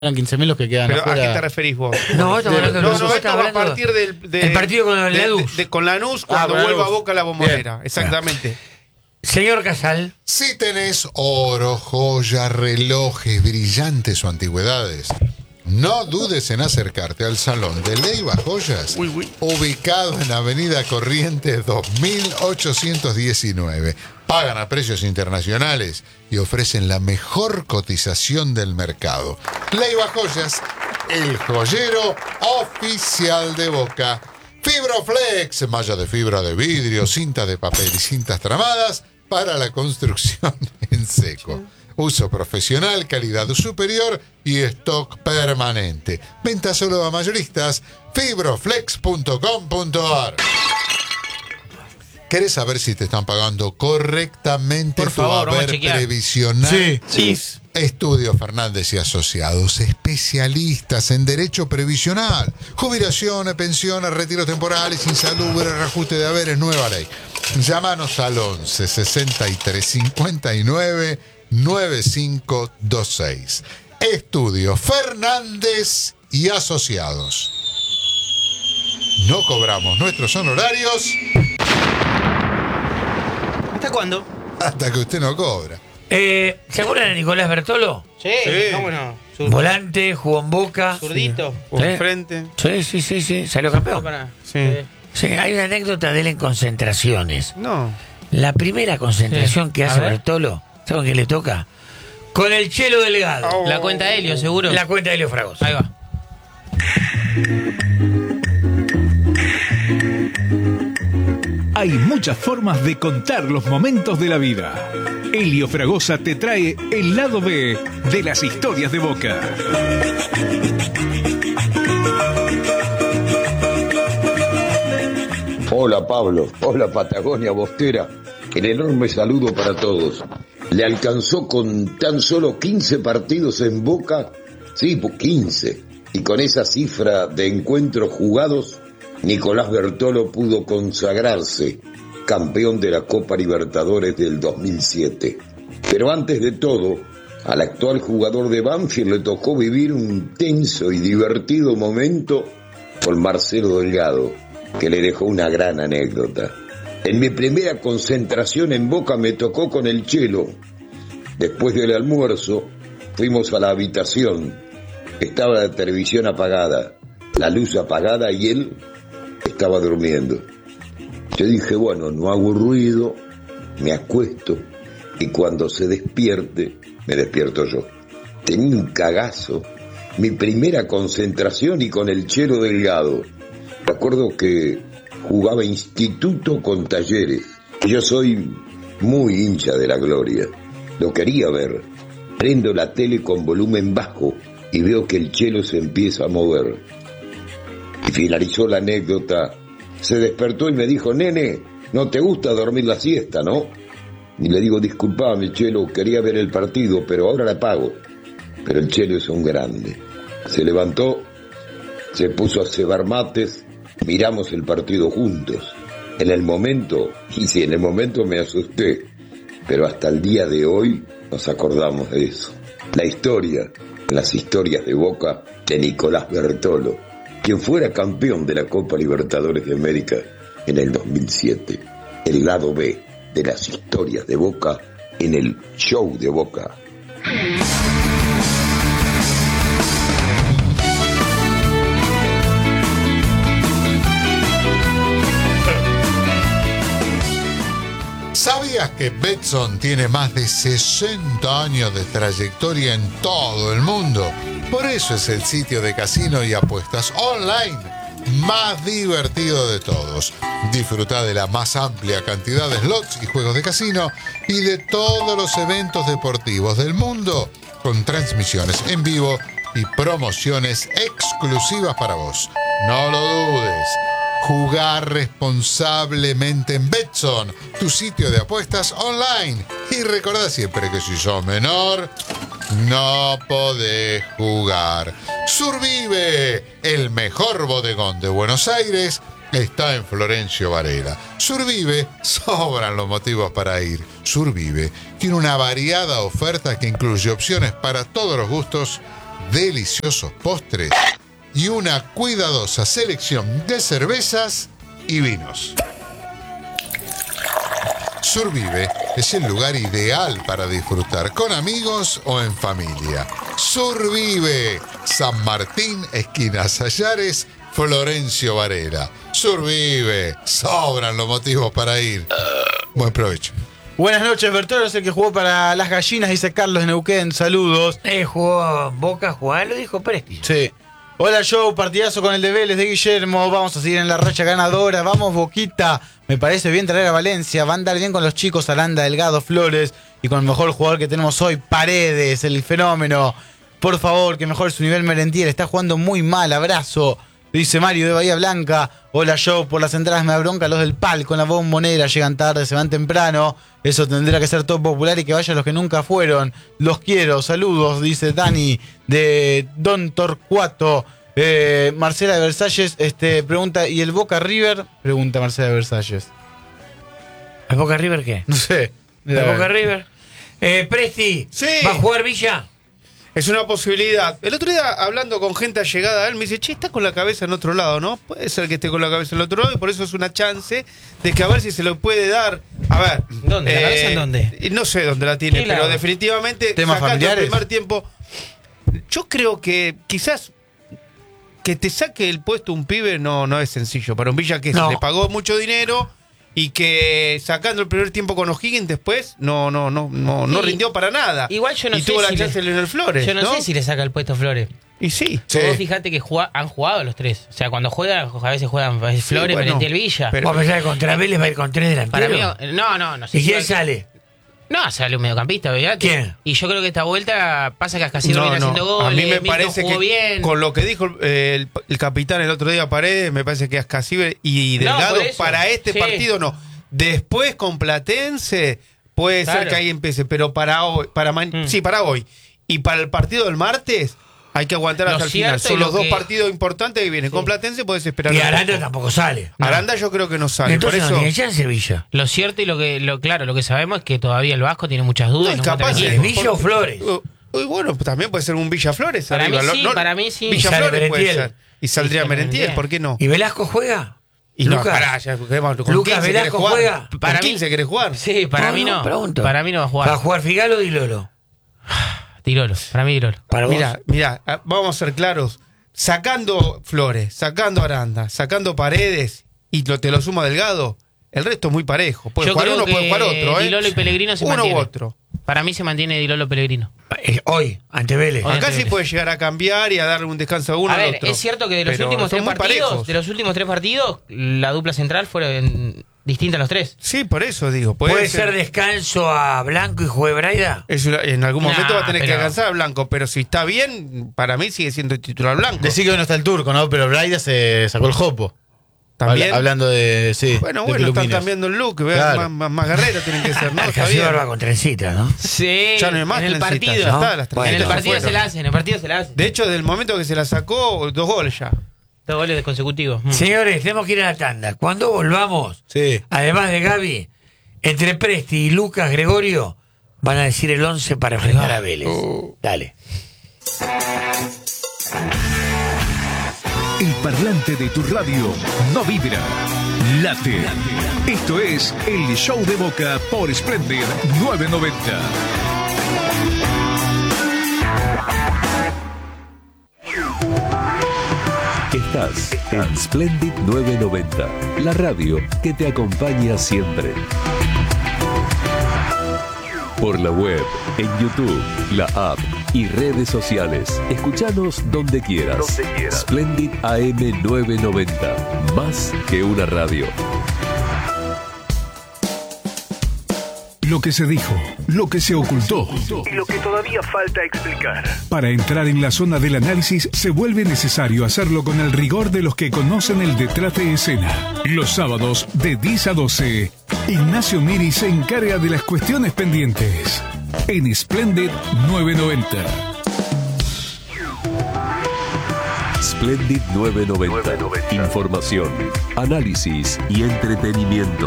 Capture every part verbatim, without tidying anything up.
Eran quince mil los que quedan ¿Pero afuera. a qué te referís vos? No, estamos De- hablando no, de no, esto va a partir del de, el partido con de, Lanús. de, de- con Lanús cuando Ah, vuelva a Lanús. Boca la Bombonera. Bien. Exactamente. Señor Casal. Si tenés oro, joyas, relojes, brillantes o antigüedades, no dudes en acercarte al Salón de Leiva Joyas, Uy, uy. ubicado en Avenida Corrientes dos mil ochocientos diecinueve. Pagan a precios internacionales y ofrecen la mejor cotización del mercado. Leiva Joyas, el joyero oficial de Boca. Fibroflex, malla de fibra de vidrio, cinta de papel y cintas tramadas para la construcción en seco. Uso profesional, calidad superior y stock permanente. Venta solo a mayoristas. fibroflex punto com punto a r. ¿Querés saber si te están pagando correctamente Por tu favor, vamos a haber chequear. previsional? Sí. Estudio Fernández y Asociados, especialistas en derecho previsional, jubilaciones, pensiones, retiros temporales, insalubres, reajuste de haberes, nueva ley. Llámanos al once sesenta y tres cincuenta y nueve noventa y cinco veintiséis. Estudio Fernández y Asociados. No cobramos nuestros honorarios ¿Hasta cuándo? hasta que usted no cobra. Eh, ¿Se acuerdan de Nicolás Bertolo? Sí, Sí. ¿cómo no? Sur- Volante, jugó en Boca. Zurdito. Por Sí. frente. Sí, sí, sí, sí. Salió campeón. Para- Sí. eh, Sí, hay una anécdota de él en concentraciones. No. La primera concentración Sí. que A hace ver. Bertolo, ¿saben qué le toca? Con el Chelo Delgado. Oh. La cuenta Helio, seguro. La cuenta de Helio Fragoso. Ahí va. Hay muchas formas de contar los momentos de la vida. Helio Fragosa te trae el lado B de las historias de Boca. Hola Pablo, hola Patagonia Bostera, el enorme saludo para todos. ¿Le alcanzó con tan solo quince partidos en Boca? Sí, pues quince. Y con esa cifra de encuentros jugados, Nicolás Bertolo pudo consagrarse campeón de la Copa Libertadores del dos mil siete. Pero antes de todo, al actual jugador de Banfield le tocó vivir un tenso y divertido momento con Marcelo Delgado, que le dejó una gran anécdota. En mi primera concentración en Boca me tocó con el Chelo. Después del almuerzo fuimos a la habitación. Estaba la televisión apagada, la luz apagada y él estaba durmiendo. Yo dije, bueno, no hago ruido, me acuesto y cuando se despierte, me despierto yo. Tenía un cagazo, mi primera concentración y con el Chelo Delgado. Recuerdo que jugaba instituto con Talleres. Yo soy muy hincha de la Gloria. Lo quería ver. Prendo la tele con volumen bajo y veo que el Chelo se empieza a mover. Y finalizó la anécdota. Se despertó y me dijo, nene, no te gusta dormir la siesta, ¿no? Y le digo, disculpame, Chelo, quería ver el partido, pero ahora la pago. Pero el Chelo es un grande. Se levantó, se puso a cebar mates, miramos el partido juntos. En el momento, y sí, en el momento me asusté, pero hasta el día de hoy nos acordamos de eso. La historia, las historias de Boca de Nicolás Bertolo, quien fuera campeón de la Copa Libertadores de América en el dos mil siete. El lado B de las historias de Boca en el show de Boca. ¿Sabías que Betson tiene más de sesenta años de trayectoria en todo el mundo? Por eso es el sitio de casino y apuestas online más divertido de todos. Disfruta de la más amplia cantidad de slots y juegos de casino y de todos los eventos deportivos del mundo, con transmisiones en vivo y promociones exclusivas para vos. No lo dudes. Jugar responsablemente en Betson, tu sitio de apuestas online. Y recordá siempre que si sos menor, no podés jugar. Survive, el mejor bodegón de Buenos Aires, está en Florencio Varela. Survive, sobran los motivos para ir. Survive tiene una variada oferta que incluye opciones para todos los gustos deliciosos postres y una cuidadosa selección de cervezas y vinos. Survive es el lugar ideal para disfrutar con amigos o en familia. Survive, San Martín, esquina Sayares, Florencio Varela. Survive, sobran los motivos para ir. Buen provecho. Buenas noches, Bertolo, es el que jugó para las gallinas, dice Carlos de Neuquén, saludos. Eh, jugó Boca, jugar, lo dijo Presti. Sí. Hola Joe, partidazo con el de Vélez de Guillermo, vamos a seguir en la racha ganadora, vamos Boquita, me parece bien traer a Valencia, va a andar bien con los chicos Aranda, Delgado, Flores y con el mejor jugador que tenemos hoy, Paredes, el fenómeno, por favor, que mejore su nivel Merentiel, está jugando muy mal, abrazo, dice Mario de Bahía Blanca. Hola Joe, por las entradas me da bronca los del palco, en la bombonera, llegan tarde, se van temprano, eso tendrá que ser todo popular y que vayan los que nunca fueron, los quiero, saludos, dice Dani de Don Torcuato. eh, Marcela de Versalles este, pregunta, ¿y el Boca River? Pregunta Marcela de Versalles. ¿El Boca River qué? No sé. ¿El Boca River? Eh, Presti, Sí. ¿va a jugar Villa? Es una posibilidad. El otro día, hablando con gente allegada a él, me dice, che, está con la cabeza en otro lado, ¿no? Puede ser que esté con la cabeza en otro lado y por eso es una chance de que a ver si se lo puede dar. A ver. ¿Dónde? ¿La cabeza en dónde? y No sé dónde la tiene, ¿Qué pero lado? definitivamente, ¿Temas sacando familiares? el primer tiempo, yo creo que quizás que te saque el puesto un pibe no, no es sencillo. Para un Villa que No. se le pagó mucho dinero y que sacando el primer tiempo con O'Higgins después no no no no, no Y- rindió para nada. Igual yo no y sé tuvo la si chance le- de Leonel Flores. Yo no, ¿no? sé si le saca el puesto a Flores. Y sí. Sí. Vos fijate que jugá- han jugado los tres. O sea, cuando juegan, a veces juegan Flores, Sí, bueno, Merentiel, Villa. pero- ¿Vos pensás que contra Vélez va a ir con tres Para delanteros? mí, no, no, no sé. ¿Y si quién va- sale? No, sale un mediocampista, ¿verdad? ¿Quién? Y yo creo que esta vuelta pasa que Ascasíbar No, viene no. haciendo goles. A mí me Milton parece jugó que bien. con lo que dijo eh, el, el capitán el otro día Paredes, me parece que Ascasíbar y No, Delgado por eso. para este Sí. partido no. Después con Platense puede ser Claro. que ahí empiece, pero para hoy, para ma- Mm. sí, para hoy. Y para el partido del martes hay que aguantar Lo hasta el final. cierto Son y lo los dos que- partidos importantes que vienen. Con Platense puedes esperar. Y un Aranda poco. tampoco sale. Aranda yo creo que no sale. Por Entonces no eso tiene chance Villa. Lo cierto y lo que, lo claro, lo que sabemos es que todavía el Vasco tiene muchas no dudas. es y no encuentra capaz el de- equipo. ¿Villa o Flores? Uh, uh, bueno, pues también puede ser un Villa Flores. Para arriba. mí Lo- sí, no- para mí sí. Villa Y sale Flores puede Merentiel. ser. Y saldría Y sale Merentiel, Merentiel. ¿por qué no? ¿Y Velasco juega? Y no, Lucas. pará, ya, ¿queremos- con Lucas quince Velasco querés jugar? juega. ¿Con Para mí- quince querés jugar? Sí, para No, mí no, no. pregunto. Para mí no va a jugar. ¿Va a jugar Figalo o Di Lolo? Tirolo, para mí Tirolo. Para vos. Mira, mira, ah, vamos a ser claros. Sacando Flores, sacando Aranda, sacando Paredes y lo, te lo suma Delgado, el resto es muy parejo. Puede Yo jugar creo uno, que puede jugar otro. ¿eh? Dilolo y Pellegrino se Uno mantienen. u otro. Para mí se mantiene Dilolo Pellegrino. Eh, Hoy, ante Vélez. Hoy. Acá sí Vélez. puede llegar a cambiar y a darle un descanso a uno a al ver, otro. es cierto que de los Pero últimos son tres muy partidos, parejos. de los últimos tres partidos, la dupla central fueron distinta a los tres. Sí, por eso digo. Puede, ¿Puede ser descanso a Blanco y juegue Braida? Es una- en algún Nah, momento va a tener que pero- alcanzar a Blanco, pero si está bien, para mí sigue siendo el titular Blanco. Decí que hoy no está el turco, ¿no? Pero Braida se sacó el jopo. También. Habla- hablando de. Sí, Bueno, de bueno, están Peluquines. cambiando el look, vean, Claro. más, más, más guerreros tienen que ser, ¿no? Está bien. Alcacíbar va con trencita, ¿no? Sí, Ya no hay más en el trencitas, partido. ya ¿no? está, las Bueno, en el trencitas partido fueron. se la hace, en el partido se la hace. De hecho, desde el momento que se la sacó, dos goles ya. Dos goles consecutivos. Mm. Señores, tenemos que ir a la tanda. Cuando volvamos, Sí. además de Gaby, entre Presti y Lucas Gregorio, van a decir el once para enfrentar a Vélez. Dale. El parlante de tu radio no vibra, late. Esto es el Show de Boca por Splendid nueve noventa. Estás en Splendid nueve noventa, la radio que te acompaña siempre. Por la web, en YouTube, la app y redes sociales. Escuchanos donde quieras. Splendid A M nueve noventa, más que una radio. Lo que se dijo, lo que se ocultó. Y lo que todavía falta explicar. Para entrar en la zona del análisis se vuelve necesario hacerlo con el rigor de los que conocen el detrás de escena. Los sábados de diez a doce, Ignacio Miri se encarga de las cuestiones pendientes en Splendid nueve noventa. Splendid nueve noventa. Información, análisis y entretenimiento.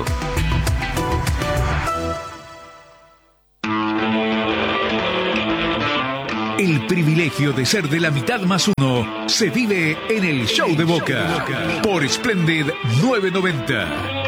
El privilegio de ser de la mitad más uno se vive en el Show de Boca por Splendid novecientos noventa.